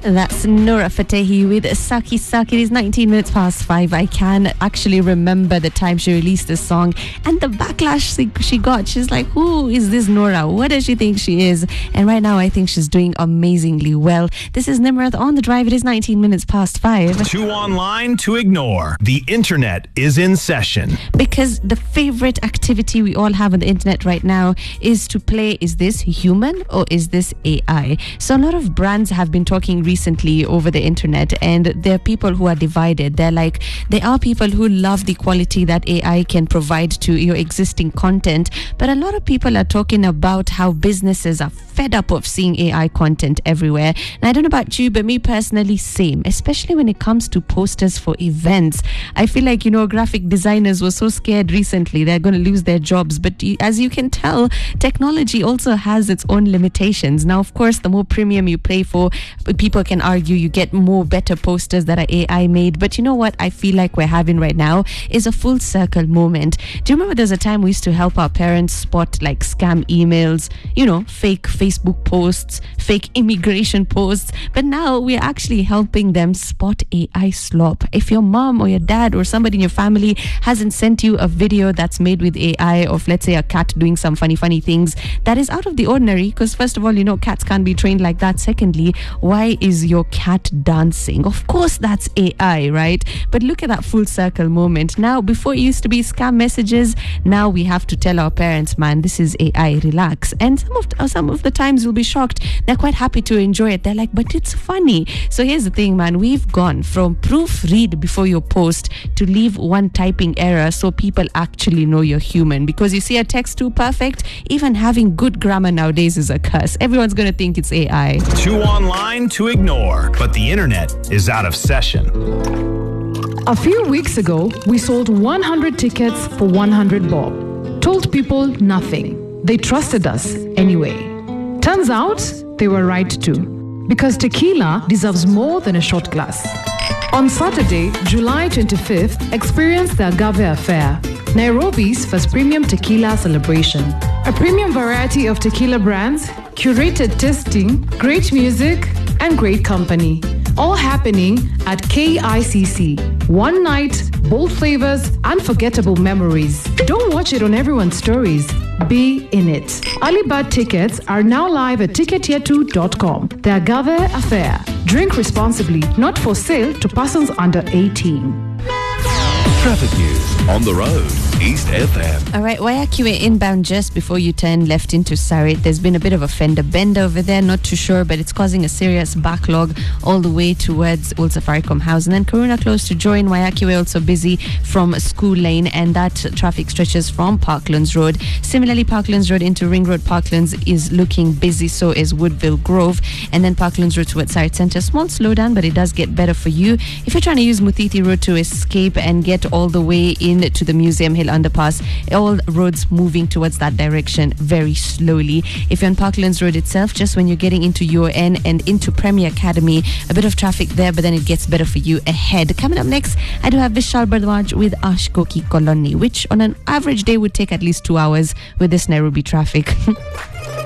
That's Nora Fatehi with Saki Saki. It is 19 minutes past 5. I can actually remember the time she released this song and the backlash she got. She's like, who is this Nora? What does she think she is? And right now, I think she's doing amazingly well. This is Nimrath on the Drive. It is 19 minutes past 5. Too online to ignore. The internet is in session. Because the favorite activity we all have on the internet right now is to play, is this human or is this AI? So a lot of brands have been talking recently over the internet, and there are people who are divided. There are people who love the quality that AI can provide to your existing content, but a lot of people are talking about how businesses are fed up of seeing AI content everywhere. And I don't know about you, but me personally, same, especially when it comes to posters for events. I feel like, graphic designers were so scared recently they're going to lose their jobs, but as you can tell, technology also has its own limitations. Now, of course, the more premium you pay for, people can argue you get better posters that are AI made. But you know what I feel like we're having right now is a full circle moment. Do you remember there's a time we used to help our parents spot like scam emails, fake Facebook posts, fake immigration posts, but now we're actually helping them spot AI slop. If your mom or your dad or somebody in your family hasn't sent you a video that's made with AI of, let's say, a cat doing some funny things, that is out of the ordinary, because first of all, cats can't be trained like that. Secondly, why is your cat dancing? Of course that's AI, right? But look at that full circle moment. Now, before it used to be scam messages, now we have to tell our parents, man, this is AI, relax. And some of the times you'll be shocked. They're quite happy to enjoy it. They're like, but it's funny. So here's the thing, man. We've gone from proofread before your post to leave one typing error so people actually know you're human. Because you see a text too perfect, even having good grammar nowadays is a curse. Everyone's going to think it's AI. Too online to ignore, but the internet is out of session. A few weeks ago, we sold 100 tickets for 100 bob. Told people nothing. They trusted us anyway. Turns out, they were right too. Because tequila deserves more than a shot glass. On Saturday, July 25th, experience the Agave Affair, Nairobi's first premium tequila celebration. A premium variety of tequila brands, curated tasting, great music, and great company. All happening at KICC. One night, bold flavors, unforgettable memories. Don't watch it on everyone's stories. Be in it. Early bird tickets are now live at ticketyetu.com. The Agave Affair. Drink responsibly. Not for sale to persons under 18. Traffic news on the road. East FM. All right, Waiakiwe inbound just before you turn left into Sarit. There's been a bit of a fender bender over there, not too sure, but it's causing a serious backlog all the way towards Old Safaricom House. And then Karuna close to Join. Waiakiwe also busy from School Lane, and that traffic stretches from Parklands Road. Similarly, Parklands Road into Ring Road Parklands is looking busy, so is Woodville Grove. And then Parklands Road towards Sarit Center, small slowdown, but it does get better for you. If you're trying to use Mutiti Road to escape and get all the way in to the Museum Hill underpass, all roads moving towards that direction very slowly. If you're on Parklands Road itself, just when you're getting into UON and into Premier Academy, a bit of traffic there, but then it gets better for you ahead. Coming up next, I do have Vishal Bardwaj with Ashkoki Colony, which on an average day would take at least 2 hours with this Nairobi traffic.